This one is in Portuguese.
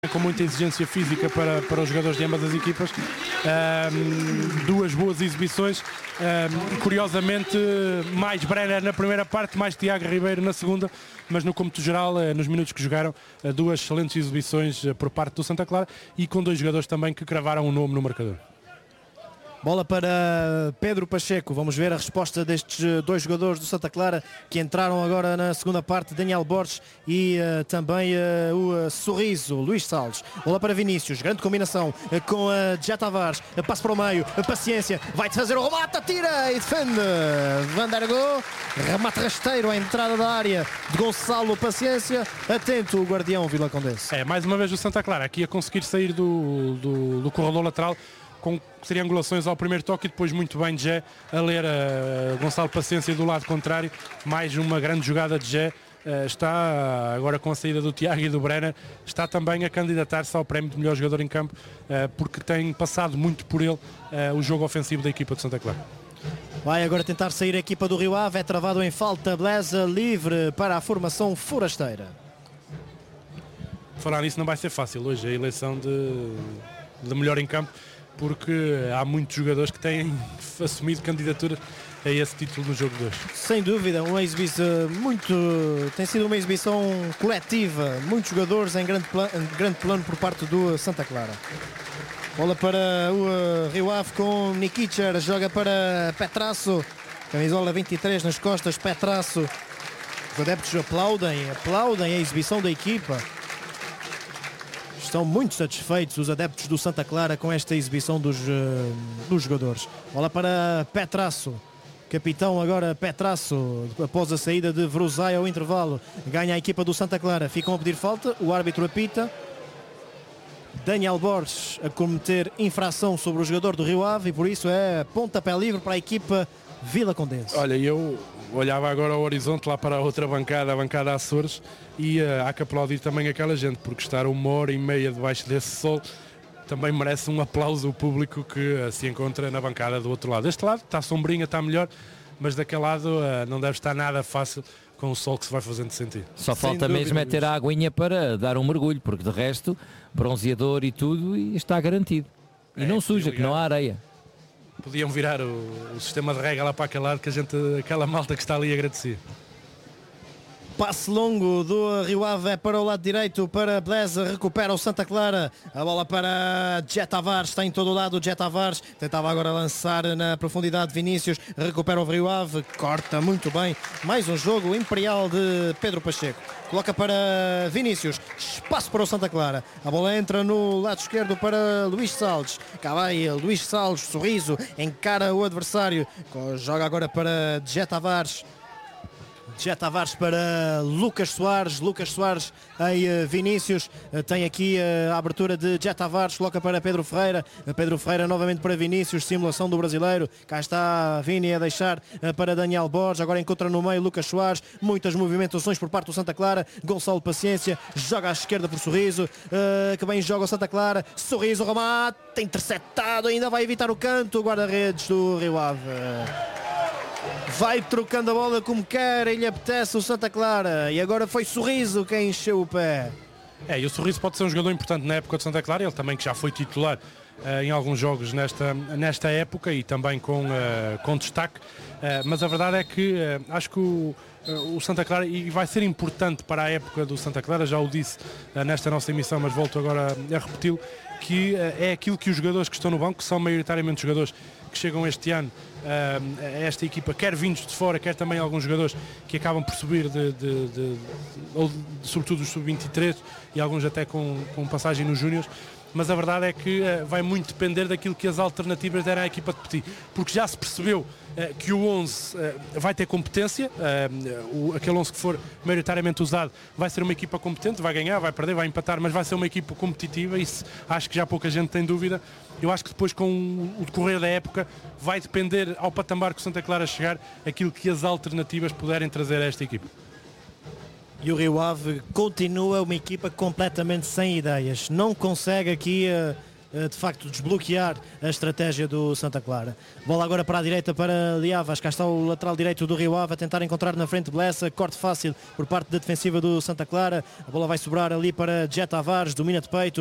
com muita exigência física para os jogadores de ambas as equipas, duas boas exibições, curiosamente mais Brenner na primeira parte, mais Tiago Ribeiro na segunda, mas no cômputo geral, nos minutos que jogaram, duas excelentes exibições por parte do Santa Clara e com dois jogadores também que cravaram um nome no marcador. Bola para Pedro Pacheco, vamos ver a resposta destes dois jogadores do Santa Clara que entraram agora na segunda parte, Daniel Borges e também o Sorriso, Luís Salles. Bola para Vinícius, grande combinação com Jé Tavares, passo para o meio, paciência, vai fazer o remate, atira e defende Van der Go, remate rasteiro à entrada da área de Gonçalo Paciência, atento o guardião Vilacondense. Mais uma vez o Santa Clara aqui a conseguir sair do corredor lateral, com triangulações ao primeiro toque e depois muito bem de Jé a ler Gonçalo Paciência do lado contrário. Mais uma grande jogada de Jé, está agora com a saída do Tiago e do Brenner, está também a candidatar-se ao prémio de melhor jogador em campo, porque tem passado muito por ele o jogo ofensivo da equipa de Santa Clara. Vai agora tentar sair a equipa do Rio Ave, é travado em falta, Blesa livre para a formação forasteira. Falar nisso não vai ser fácil hoje, a eleição de melhor em campo, porque há muitos jogadores que têm assumido candidaturas a esse título no jogo de hoje. Sem dúvida, uma exibição tem sido uma exibição coletiva, muitos jogadores em grande plano por parte do Santa Clara. Bola para o Rio Ave com Nikicher, joga para Petrasso, camisola 23 nas costas, Petrasso. Os adeptos aplaudem a exibição da equipa. Estão muito satisfeitos os adeptos do Santa Clara com esta exibição dos jogadores. Bola para Petrasso. Capitão agora Petrasso, após a saída de Vruzai ao intervalo. Ganha a equipa do Santa Clara. Ficam a pedir falta. O árbitro apita. Daniel Borges a cometer infração sobre o jogador do Rio Ave e por isso é pontapé livre para a equipa Vilacondense. Olha, eu olhava agora ao horizonte, lá para a outra bancada, a bancada Açores, e há que aplaudir também aquela gente, porque estar 1h30 debaixo desse sol também merece um aplauso ao público que se encontra na bancada do outro lado. Deste lado está sombrinha, está melhor, mas daquele lado não deve estar nada fácil com o sol que se vai fazendo sentir. Só falta mesmo é ter a aguinha para dar um mergulho, porque de resto, bronzeador e tudo, e está garantido. E não suja, que não há areia. Podiam virar o sistema de rega lá para aquele lado, que aquela malta que está ali agradecia. Passe longo do Rio Ave é para o lado direito, para Blesa, recupera o Santa Clara, a bola para Jé Tavares, está em todo o lado o Jé Tavares, tentava agora lançar na profundidade Vinícius, recupera o Rio Ave, corta muito bem, mais um jogo imperial de Pedro Pacheco, coloca para Vinícius, espaço para o Santa Clara, a bola entra no lado esquerdo para Luís Salles, cá vai Luís Salles, sorriso, encara o adversário, joga agora para Jé Tavares para Lucas Soares em Vinícius, tem aqui a abertura de Jé Tavares, coloca para Pedro Ferreira novamente para Vinícius, simulação do brasileiro, cá está Vini a deixar para Daniel Borges, agora encontra no meio Lucas Soares, muitas movimentações por parte do Santa Clara, Gonçalo Paciência, joga à esquerda por Sorriso, que bem joga o Santa Clara, Sorriso, remate, interceptado, ainda vai evitar o canto, o guarda-redes do Rio Ave. Vai trocando a bola como quer, ele apetece o Santa Clara e agora foi Sorriso quem encheu o pé. E o Sorriso pode ser um jogador importante na época de Santa Clara, ele também que já foi titular em alguns jogos nesta época e também com destaque, mas a verdade é que acho que o Santa Clara, e vai ser importante para a época do Santa Clara, já o disse nesta nossa emissão, mas volto agora a repeti-lo, que é aquilo que os jogadores que estão no banco, que são maioritariamente jogadores que chegam este ano a esta equipa, quer vindos de fora, quer também alguns jogadores que acabam por subir sobretudo os sub-23 e alguns até com passagem nos júniores, mas a verdade é que vai muito depender daquilo que as alternativas deram à equipa de Petit, porque já se percebeu que o 11 vai ter competência, aquele 11 que for maioritariamente usado vai ser uma equipa competente, vai ganhar, vai perder, vai empatar, mas vai ser uma equipa competitiva, e acho que já pouca gente tem dúvida. Eu acho que depois, com o decorrer da época, vai depender ao patamar que o Santa Clara chegar, aquilo que as alternativas puderem trazer a esta equipa. E o Rio Ave continua uma equipa completamente sem ideias, não consegue aqui de facto desbloquear a estratégia do Santa Clara. Bola agora para a direita para Liavas, cá está o lateral direito do Rio Ave a tentar encontrar na frente Blessa, corte fácil por parte da defensiva do Santa Clara, a bola vai sobrar ali para Jet Tavares, domina de peito,